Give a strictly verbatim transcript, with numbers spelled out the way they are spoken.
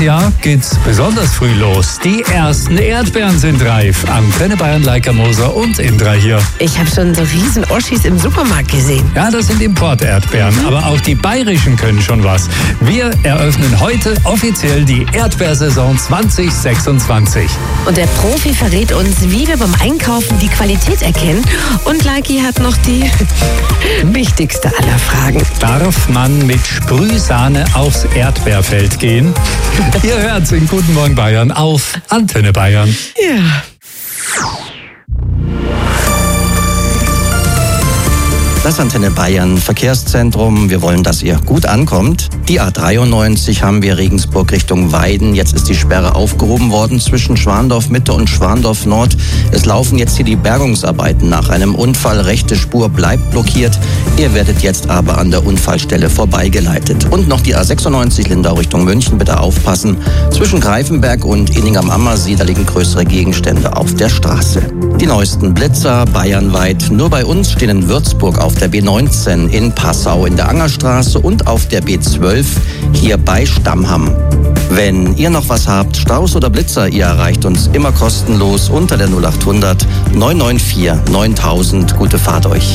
Jahr geht's besonders früh los. Die ersten Erdbeeren sind reif. Antenne Bayern, Leikamoser und Indra hier. Ich habe schon so riesen Oschis im Supermarkt gesehen. Ja, das sind Importerdbeeren, mhm. aber auch die bayerischen können schon was. Wir eröffnen heute offiziell die Erdbeersaison zwanzig sechsundzwanzig. Und der Profi verrät uns, wie wir beim Einkaufen die Qualität erkennen. Und Leiki hat noch die wichtigste aller Fragen. Darf man mit Sprühsahne aufs Erdbeerfeld gehen? Ihr hört's in Guten Morgen Bayern auf Antenne Bayern. Ja. Das Antenne Bayern Verkehrszentrum. Wir wollen, dass ihr gut ankommt. Die A dreiundneunzig haben wir Regensburg Richtung Weiden. Jetzt ist die Sperre aufgehoben worden zwischen Schwandorf Mitte und Schwandorf Nord. Es laufen jetzt hier die Bergungsarbeiten nach einem Unfall. Rechte Spur bleibt blockiert. Ihr werdet jetzt aber an der Unfallstelle vorbeigeleitet. Und noch die A sechsundneunzig Lindau Richtung München. Bitte aufpassen. Zwischen Greifenberg und Inning am Ammersee, da liegen größere Gegenstände auf der Straße. Die neuesten Blitzer bayernweit. Nur bei uns stehen in Würzburg auf der B neunzehn, in Passau in der Angerstraße und auf der B zwölf hier bei Stammham. Wenn ihr noch was habt, Staus oder Blitzer, ihr erreicht uns immer kostenlos unter der null acht hundert neun neun vier neuntausend. Gute Fahrt euch.